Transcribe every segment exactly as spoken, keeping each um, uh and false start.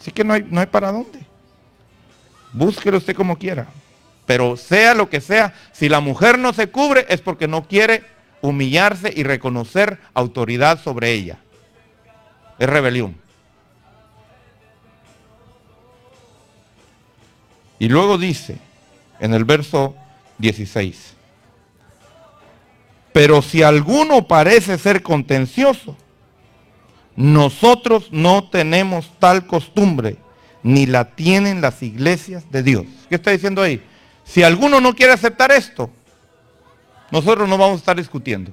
Así que no hay, no hay para dónde. Búsquelo usted como quiera. Pero sea lo que sea, si la mujer no se cubre es porque no quiere humillarse y reconocer autoridad sobre ella. Es rebelión. Y luego dice, en el verso dieciséis, pero si alguno parece ser contencioso, nosotros no tenemos tal costumbre, ni la tienen las iglesias de Dios. ¿Qué está diciendo ahí? Si alguno no quiere aceptar esto, nosotros no vamos a estar discutiendo.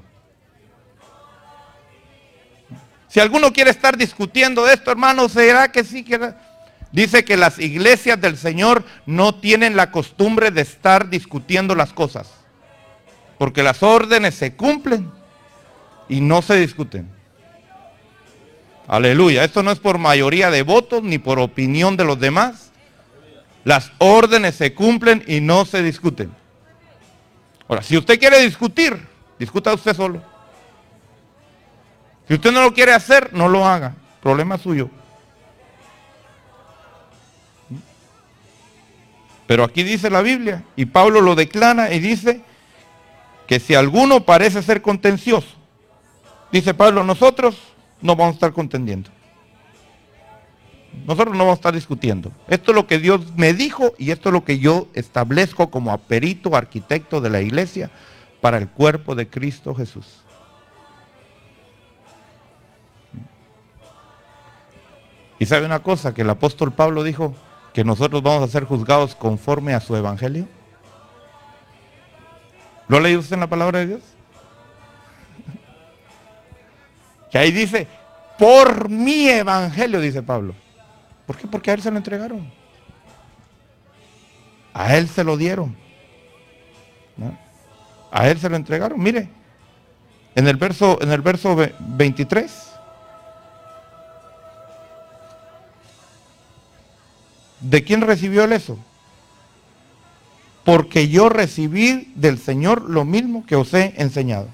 Si alguno quiere estar discutiendo esto, hermano, ¿será que sí? Que... Dice que las iglesias del Señor no tienen la costumbre de estar discutiendo las cosas. Porque las órdenes se cumplen y no se discuten. Aleluya. Esto no es por mayoría de votos ni por opinión de los demás. Las órdenes se cumplen y no se discuten. Ahora, si usted quiere discutir, discuta usted solo. Si usted no lo quiere hacer, no lo haga. Problema suyo. Pero aquí dice la Biblia, y Pablo lo declara y dice que si alguno parece ser contencioso, dice Pablo, nosotros no vamos a estar contendiendo. Nosotros no vamos a estar discutiendo. Esto es lo que Dios me dijo y esto es lo que yo establezco como perito, arquitecto de la iglesia para el cuerpo de Cristo Jesús. Y sabe una cosa, que el apóstol Pablo dijo que nosotros vamos a ser juzgados conforme a su evangelio. ¿Lo ha leído usted en la palabra de Dios? Que ahí dice, por mi evangelio, dice Pablo. ¿Por qué? Porque a él se lo entregaron. A él se lo dieron. ¿No? A él se lo entregaron. Mire, en el verso, en el verso veintitrés. ¿De quién recibió él eso? Porque yo recibí del Señor lo mismo que os he enseñado.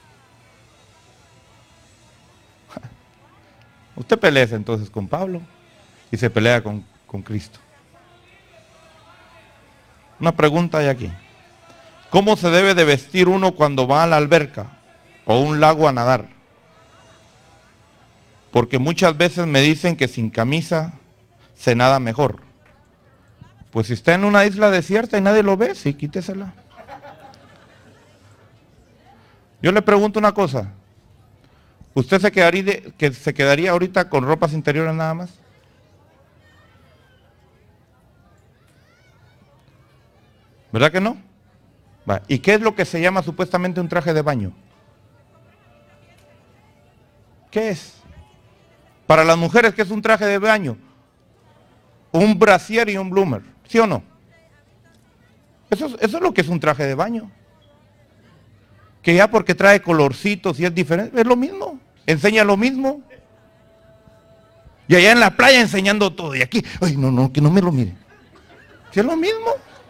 Usted pelea entonces con Pablo y se pelea con, con Cristo. Una pregunta hay aquí. ¿Cómo se debe de vestir uno cuando va a la alberca o un lago a nadar? Porque muchas veces me dicen que sin camisa se nada mejor. Pues si está en una isla desierta y nadie lo ve, sí, quítesela. Yo le pregunto una cosa. ¿Usted se quedaría, de, que se quedaría ahorita con ropas interiores nada más? ¿Verdad que no? Va. ¿Y qué es lo que se llama supuestamente un traje de baño? ¿Qué es? Para las mujeres, ¿qué es un traje de baño? Un brasier y un bloomer, ¿sí o no? Eso, eso es lo que es un traje de baño. Que ya porque trae colorcitos y es diferente, es lo mismo, enseña lo mismo. Y allá en la playa enseñando todo, y aquí, ay no, no, que no me lo miren. ¿Sí es lo mismo?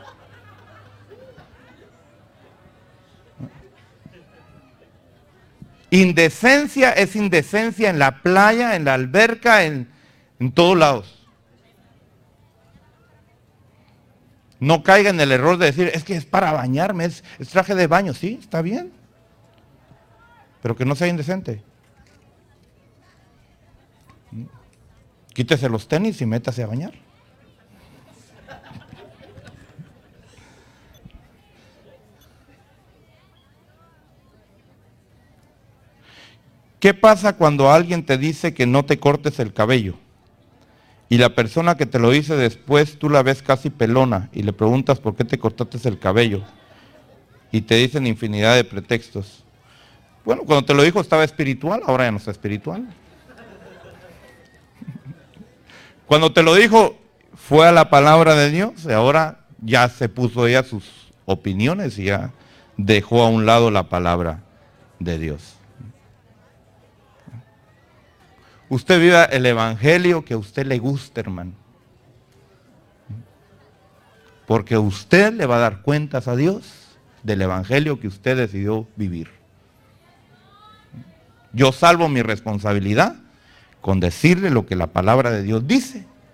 Indecencia es indecencia en la playa, en la alberca, en, en todos lados. No caiga en el error de decir, es que es para bañarme, es, es traje de baño. Sí, está bien. Pero que no sea indecente. Quítese los tenis y métase a bañar. ¿Qué pasa cuando alguien te dice que no te cortes el cabello? Y la persona que te lo dice después, tú la ves casi pelona y le preguntas por qué te cortaste el cabello. Y te dicen infinidad de pretextos. Bueno, cuando te lo dijo estaba espiritual, ahora ya no está espiritual. Cuando te lo dijo fue a la palabra de Dios y ahora ya se puso ella sus opiniones y ya dejó a un lado la palabra de Dios. Usted viva el evangelio que a usted le guste, hermano. Porque usted le va a dar cuentas a Dios del evangelio que usted decidió vivir. Yo salvo mi responsabilidad con decirle lo que la palabra de Dios dice